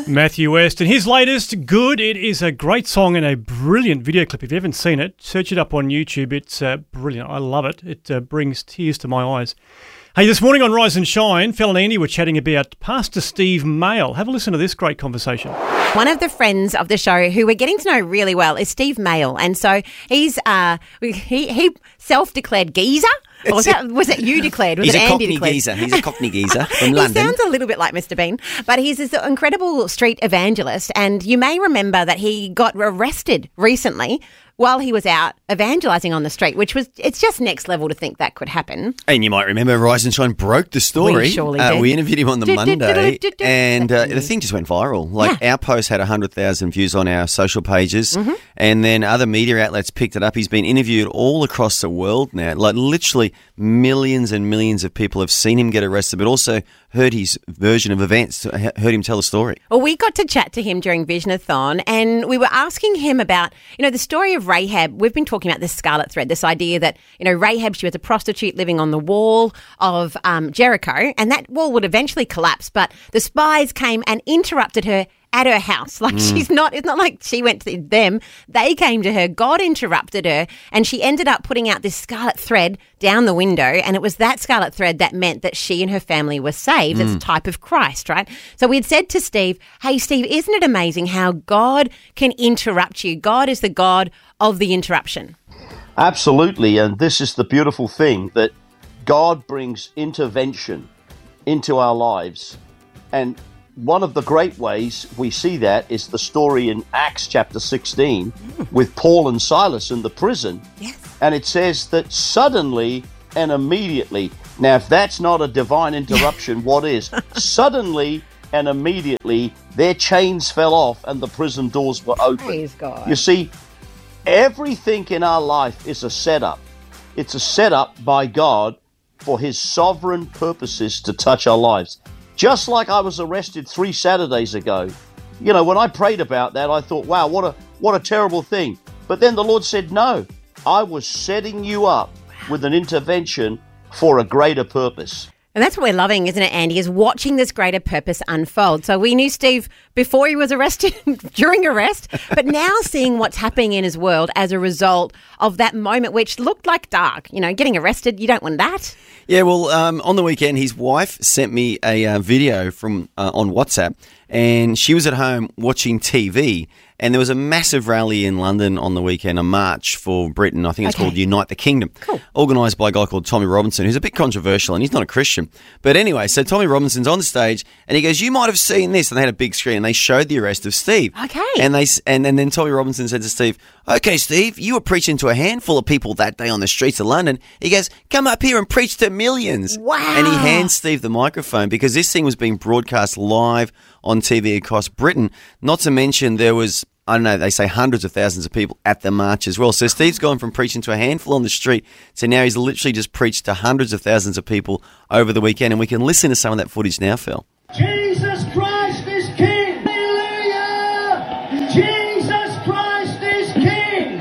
Matthew West. And his latest, Good. It is a great song and a brilliant video clip. If you haven't seen it, search it up on YouTube. It's brilliant. I love it. It brings tears to my eyes. Hey, this morning on Rise and Shine, Phil and Andy were chatting about Pastor Steve Mail. Have a listen to this great conversation. One of the friends of the show who we're getting to know really well is Steve Mail. And so he's he self-declared geezer. Or was it you declared? Was it Andy declared? He's a Cockney geezer from London. He sounds a little bit like Mr. Bean, but he's this incredible street evangelist. And you may remember that he got arrested recently while he was out evangelising on the street, it's just next level to think that could happen. And you might remember Rise and Shine broke the story. We surely did. We interviewed him on the Monday, and the thing just went viral. Our post had 100,000 views on our social pages, and then other media outlets picked it up. He's been interviewed all across the world now. Like literally millions and millions of people have seen him get arrested, but also heard his version of events, heard him tell a story. Well, we got to chat to him during Visionathon, and we were asking him about, the story of Rahab. We've been talking about this scarlet thread, this idea that, Rahab, she was a prostitute living on the wall of Jericho, and that wall would eventually collapse, but the spies came and interrupted her at her house. It's not like she went to them. They came to her. God interrupted her, and she ended up putting out this scarlet thread down the window, and it was that scarlet thread that meant that she and her family were saved. It's a type of Christ, right? So we had said to Steve, hey, Steve, isn't it amazing how God can interrupt you? God is the God of the interruption. Absolutely, and this is the beautiful thing, that God brings intervention into our lives, and one of the great ways we see that is the story in Acts chapter 16 with Paul and Silas in the prison. Yes. And it says that suddenly and immediately, now if that's not a divine interruption, what is? Suddenly and immediately their chains fell off and the prison doors were open. Praise God. You see, everything in our life is a setup. It's a setup by God for his sovereign purposes to touch our lives. Just like I was arrested 3 Saturdays ago. When I prayed about that, I thought, wow, what a terrible thing. But then the Lord said, no, I was setting you up with an intervention for a greater purpose. And that's what we're loving, isn't it, Andy, is watching this greater purpose unfold. So we knew Steve before he was arrested, during arrest, but now seeing what's happening in his world as a result of that moment, which looked like dark. Getting arrested, you don't want that. Yeah, well, on the weekend, his wife sent me a video from on WhatsApp, and she was at home watching TV, and there was a massive rally in London on the weekend, a march for Britain. I think it's called Unite the Kingdom, organised by a guy called Tommy Robinson, who's a bit controversial, and he's not a Christian. But anyway, so Tommy Robinson's on the stage, and he goes, you might have seen this, and they had a big screen, and they showed the arrest of Steve. Okay. And then Tommy Robinson said to Steve, okay, Steve, you were preaching to a handful of people that day on the streets of London. He goes, come up here and preach to millions. Wow. And he hands Steve the microphone because this thing was being broadcast live on TV across Britain. Not to mention there was, I don't know, they say hundreds of thousands of people at the march as well. So Steve's gone from preaching to a handful on the street to now he's literally just preached to hundreds of thousands of people over the weekend. And we can listen to some of that footage now, Phil. Jesus Christ is King! Hallelujah! Jesus Christ is King!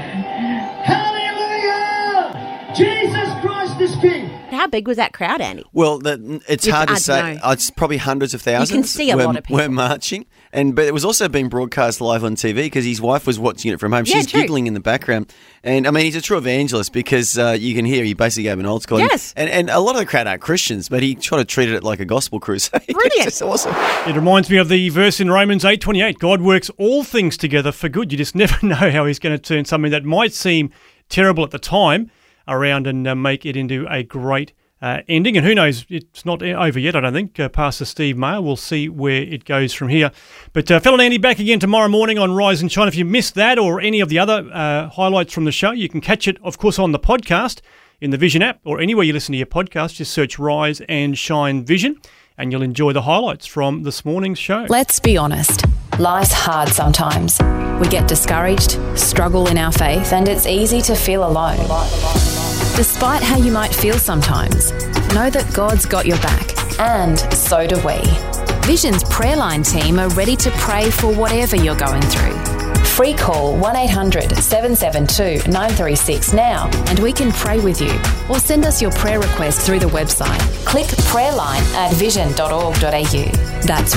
Hallelujah! Jesus Christ is King! How big was that crowd, Andy? Well, it's hard to say. It's probably hundreds of thousands. You can see a lot of people. We're marching. But it was also being broadcast live on TV because his wife was watching it from home. She's giggling in the background. And, I mean, he's a true evangelist because you can hear he basically gave an old school. Yes. And a lot of the crowd aren't Christians, but he tried to treat it like a gospel crusade. Brilliant. It's just awesome. It reminds me of the verse in Romans 8:28. God works all things together for good. You just never know how he's going to turn something that might seem terrible at the time around and make it into a great ending. And who knows, it's not over yet, I don't think. Pastor Steve Mail, we'll see where it goes from here. But Phil and Andy back again tomorrow morning on Rise and Shine. If you missed that or any of the other highlights from the show, you can catch it, of course, on the podcast in the Vision app or anywhere you listen to your podcast. Just search Rise and Shine Vision and you'll enjoy the highlights from this morning's show. Let's be honest. Life's hard sometimes. We get discouraged, struggle in our faith, and it's easy to feel alone. Despite how you might feel sometimes, know that God's got your back, and so do we. Vision's prayer line team are ready to pray for whatever you're going through. Free call 1-800-772-936 now and we can pray with you. Or send us your prayer request through the website. Click prayer line at vision.org.au. That's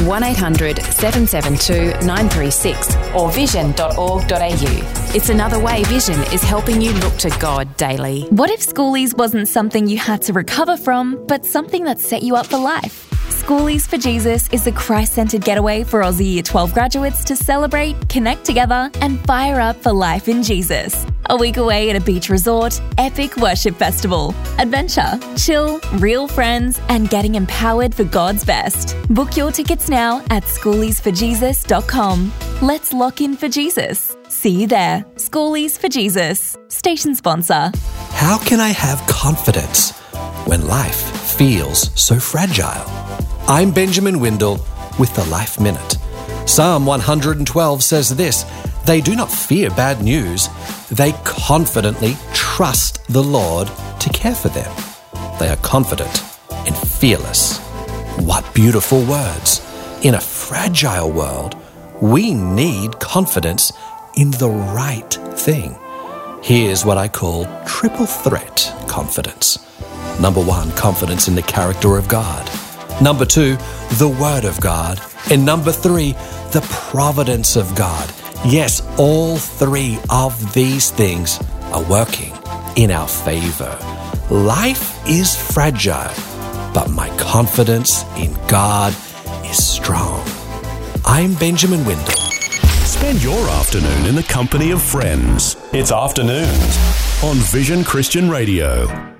1-800-772-936 or vision.org.au. It's another way Vision is helping you look to God daily. What if Schoolies wasn't something you had to recover from, but something that set you up for life? Schoolies for Jesus is a Christ-centred getaway for Aussie Year 12 graduates to celebrate, connect together and fire up for life in Jesus. A week away at a beach resort, epic worship festival, adventure, chill, real friends and getting empowered for God's best. Book your tickets now at schooliesforjesus.com. Let's lock in for Jesus. See you there. Schoolies for Jesus. Station sponsor. How can I have confidence when life feels so fragile? I'm Benjamin Windle with the Life Minute. Psalm 112 says this: they do not fear bad news. They confidently trust the Lord to care for them. They are confident and fearless. What beautiful words. In a fragile world, we need confidence in the right thing. Here's what I call triple threat confidence. Number 1, confidence in the character of God. Number 2, the Word of God. And number 3, the providence of God. Yes, all 3 of these things are working in our favor. Life is fragile, but my confidence in God is strong. I'm Benjamin Windle. Spend your afternoon in the company of friends. It's Afternoons on Vision Christian Radio.